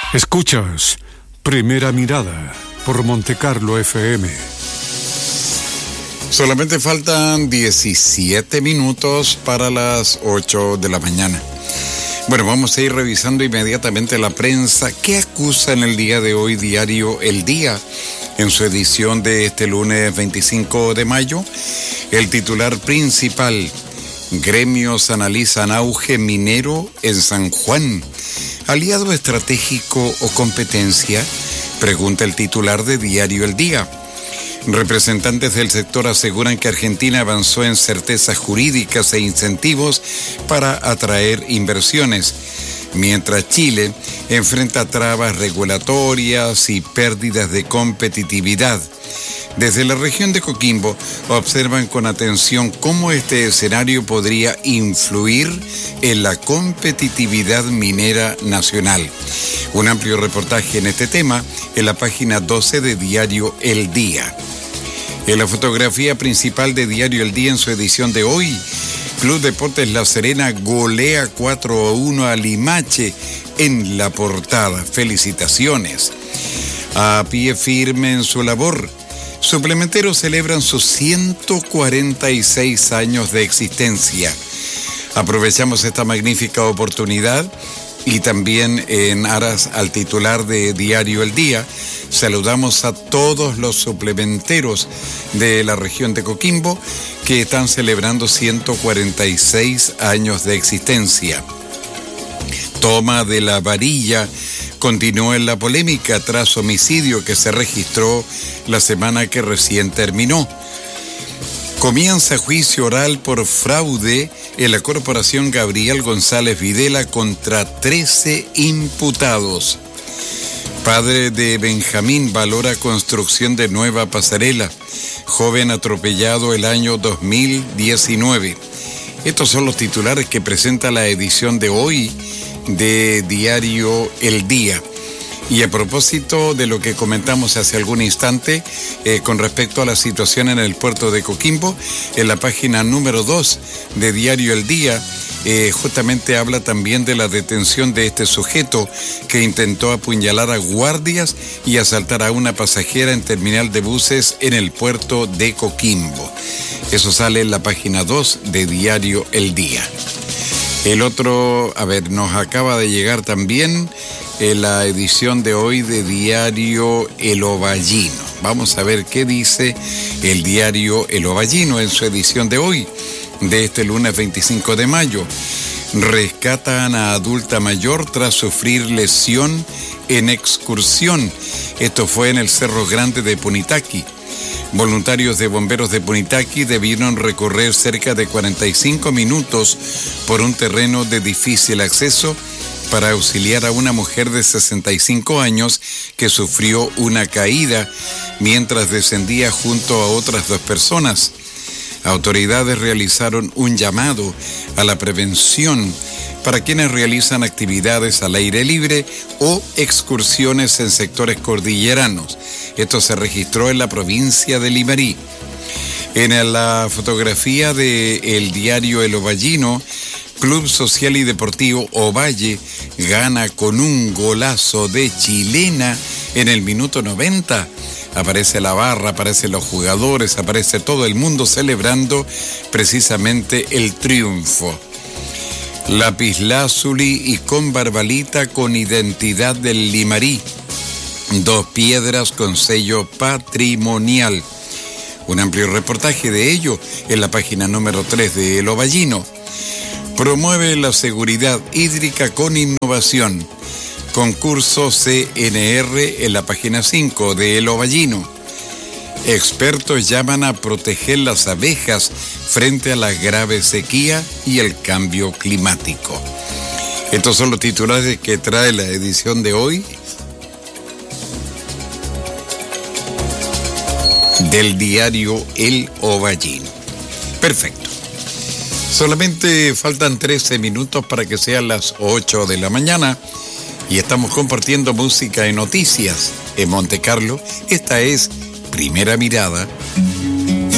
Escuchas Primera Mirada por Montecarlo FM. Solamente faltan 17 minutos para las 8 de la mañana. Bueno, vamos a ir revisando inmediatamente la prensa. ¿Qué acusa en el día de hoy diario El Día? En su edición de este lunes 25 de mayo, el titular principal: gremios analizan auge minero en San Juan. ¿Aliado estratégico o competencia?, pregunta el titular de diario El Día. Representantes del sector aseguran que Argentina avanzó en certezas jurídicas e incentivos para atraer inversiones, mientras Chile enfrenta trabas regulatorias y pérdidas de competitividad. Desde la región de Coquimbo observan con atención cómo este escenario podría influir en la competitividad minera nacional. Un amplio reportaje en este tema en la página 12 de diario El Día. En la fotografía principal de diario El Día en su edición de hoy, Club Deportes La Serena golea 4-1 a Limache en la portada. Felicitaciones. A pie firme en su labor, suplementeros celebran sus 146 años de existencia. Aprovechamos esta magnífica oportunidad y también en aras al titular de diario El Día, saludamos a todos los suplementeros de la región de Coquimbo que están celebrando 146 años de existencia. Toma de la varilla continúa en la polémica tras homicidio que se registró la semana que recién terminó. Comienza juicio oral por fraude en la corporación Gabriel González Videla contra 13 imputados. Padre de Benjamín valora construcción de nueva pasarela. Joven atropellado el año 2019. Estos son los titulares que presenta la edición de hoy de diario El Día. Y a propósito de lo que comentamos hace algún instante con respecto a la situación en el puerto de Coquimbo, en la página número 2 de diario El Día, justamente habla también de la detención de este sujeto que intentó apuñalar a guardias y asaltar a una pasajera en terminal de buses en el puerto de Coquimbo. Eso sale en la página 2 de diario El Día. El otro, nos acaba de llegar también la edición de hoy de diario El Ovallino. Vamos a ver qué dice el diario El Ovallino en su edición de hoy, de este lunes 25 de mayo. Rescatan a adulta mayor tras sufrir lesión en excursión. Esto fue en el Cerro Grande de Punitaqui. Voluntarios de bomberos de Punitaqui debieron recorrer cerca de 45 minutos por un terreno de difícil acceso para auxiliar a una mujer de 65 años que sufrió una caída mientras descendía junto a otras 2 personas. Autoridades realizaron un llamado a la prevención para quienes realizan actividades al aire libre o excursiones en sectores cordilleranos. Esto se registró en la provincia de Limarí. En la fotografía del diario El Ovallino, Club Social y Deportivo Ovalle gana con un golazo de chilena en el minuto 90. Aparece la barra, aparecen los jugadores, aparece todo el mundo celebrando precisamente el triunfo. Lapislázuli y con Barbalita con identidad del Limarí. 2 piedras con sello patrimonial. Un amplio reportaje de ello en la página número 3 de El Ovallino. Promueve la seguridad hídrica con innovación. Concurso CNR en la página 5 de El Ovallino. Expertos llaman a proteger las abejas frente a la grave sequía y el cambio climático. Estos son los titulares que trae la edición de hoy del diario El Ovallino. Perfecto. Solamente faltan 13 minutos para que sean las 8 de la mañana y estamos compartiendo música y noticias en Montecarlo. Esta es Primera Mirada.